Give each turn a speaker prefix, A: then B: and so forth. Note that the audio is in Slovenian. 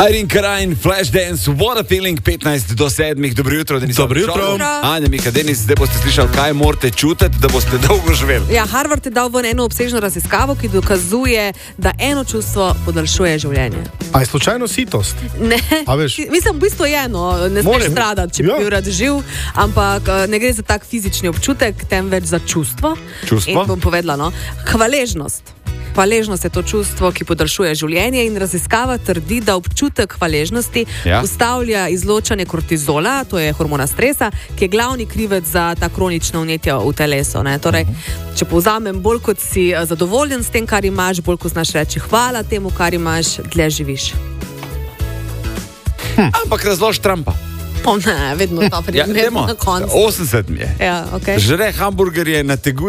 A: Irene Cara, Flashdance, What a Feeling, 15 do 7, dobro jutro, Denis.
B: Dobro jutro.
A: Anja, Mika, Denis, zdaj boste slišali, kaj morate čutiti, da boste dolgo živeli.
C: Ja, Harvard je dal ven eno obsežno raziskavo, ki dokazuje, da eno čustvo podaljšuje življenje.
B: A je slučajno sitost?
C: Ne, mislim, v bistvu je eno, ne smeš stradati, če bi bil rad živ, ampak ne gre za tak fizični občutek, temveč za čustvo. In bom povedala, no, hvaležnost. Hvaležnost je to čustvo, ki podaljšuje življenje in raziskava trdi, da občutek hvaležnosti ustavlja izločanje kortizola, to je hormona stresa, ki je glavni krivec za ta kronično vnetje v telesu. Torej, če povzamem, bolj kot si zadovoljen s tem, kar imaš, bolj kot znaš reči hvala temu, kar imaš, dlje živiš.
A: Ampak razlož Trumpa.
C: Ne, vedno ta primer na koncu.
A: 80 mi je.
C: Ja, okay.
A: Žre hamburgerje, nateguje